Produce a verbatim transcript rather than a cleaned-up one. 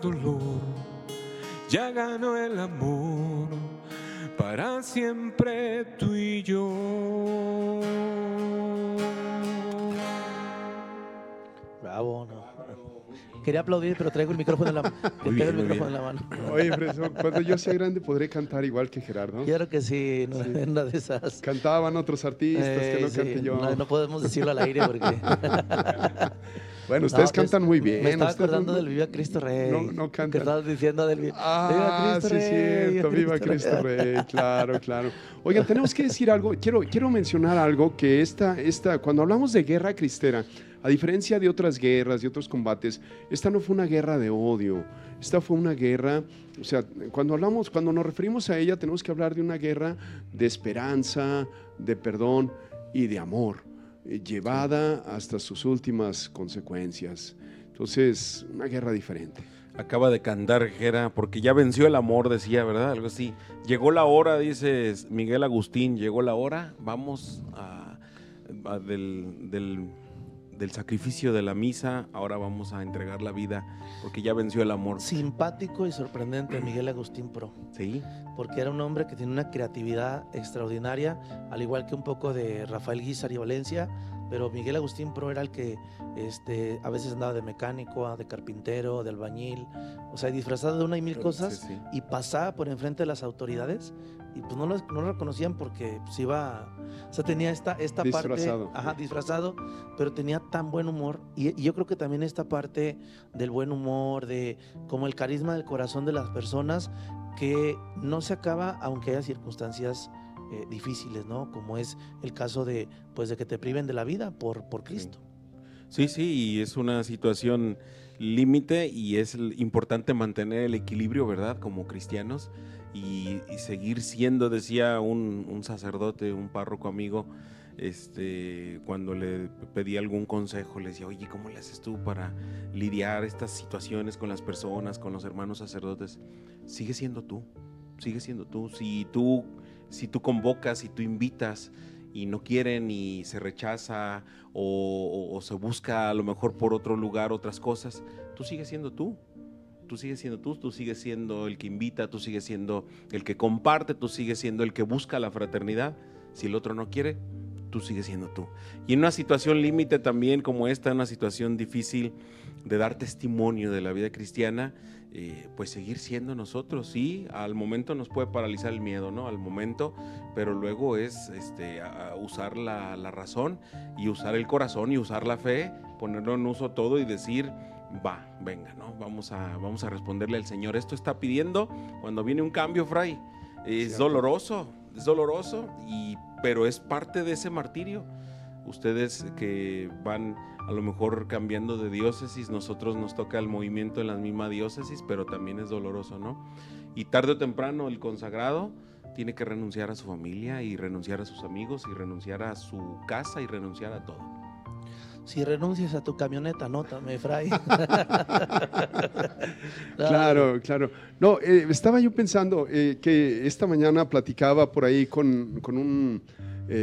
dolor, ya ganó el amor, para siempre tú y yo. Bravo, no. Quería aplaudir, pero traigo el micrófono en la mano. Muy bien, el muy micrófono bien. en la mano. Oye, Fresno, cuando yo sea grande podré cantar igual que Gerardo. Quiero que sí, no, Sí. una de esas. Cantaban otros artistas Eh, que no sí, cante yo. No, no podemos decirlo al aire porque. Bueno, ustedes No, pues, cantan muy bien. Me estaba ustedes acordando no- del Viva Cristo Rey. No, no Que cantan. estabas diciendo del vi- Ah, Viva Cristo sí, Rey. es cierto, viva Cristo Rey, claro, claro. Oigan, tenemos que decir algo, quiero, quiero mencionar algo, que esta, esta, cuando hablamos de guerra cristera, a diferencia de otras guerras, de otros combates, esta no fue una guerra de odio, esta fue una guerra, o sea, cuando hablamos, cuando nos referimos a ella, tenemos que hablar de una guerra de esperanza, de perdón y de amor, eh, llevada hasta sus últimas consecuencias. Entonces, una guerra diferente. Acaba de cantar Jera, porque ya venció el amor, decía, ¿verdad? Algo así. Llegó la hora, dice Miguel Agustín, llegó la hora, vamos a, a del, del, del sacrificio de la misa, ahora vamos a entregar la vida, porque ya venció el amor. Simpático y sorprendente Miguel Agustín Pro. Sí. Porque era un hombre que tiene una creatividad extraordinaria, al igual que un poco de Rafael Guízar y Valencia, pero Miguel Agustín Pro era el que este, a veces andaba de mecánico, de carpintero, de albañil, o sea, disfrazado de una y mil cosas, Sí, sí. y pasaba por enfrente de las autoridades y pues no lo, no lo reconocían porque pues iba, o sea, tenía esta, esta Disfrazado. parte, ajá, disfrazado, pero tenía tan buen humor y, y yo creo que también esta parte del buen humor, de como el carisma del corazón de las personas, que no se acaba aunque haya circunstancias eh, difíciles, ¿no? Como es el caso de, pues, de que te priven de la vida por, por Cristo. Sí, sí, y es una situación límite y es importante mantener el equilibrio, ¿verdad? Como cristianos y, y seguir siendo, decía un, un sacerdote, un párroco amigo, este, cuando le pedí algún consejo, le decía, oye, ¿cómo le haces tú para lidiar estas situaciones con las personas, con los hermanos sacerdotes? Sigue siendo tú, sigue siendo tú. Si tú, si tú convocas, si tú invitas y no quieren y se rechaza o, o, o se busca a lo mejor por otro lugar otras cosas, tú sigues siendo tú. Tú sigues siendo tú, tú sigues siendo el que invita, tú sigues siendo el que comparte, tú sigues siendo el que busca la fraternidad. Si el otro no quiere, tú sigues siendo tú. Y en una situación límite también como esta, una situación difícil de dar testimonio de la vida cristiana, eh, pues seguir siendo nosotros. Sí, al momento nos puede paralizar el miedo, ¿no? Al momento, pero luego es este, a, a usar la, la razón y usar el corazón y usar la fe, ponerlo en uso todo y decir, va, venga, ¿no? Vamos a, vamos a responderle al Señor. Esto está pidiendo cuando viene un cambio, Fray. Es Cierto. doloroso, es doloroso, y, pero es parte de ese martirio. Ustedes que van a lo mejor cambiando de diócesis, nosotros nos toca el movimiento en la misma diócesis, pero también es doloroso, ¿no? Y tarde o temprano el consagrado tiene que renunciar a su familia y renunciar a sus amigos y renunciar a su casa y renunciar a todo. Si renuncias a tu camioneta, anótame, Fray. Claro, claro. No, eh, estaba yo pensando eh, que esta mañana platicaba por ahí con, con un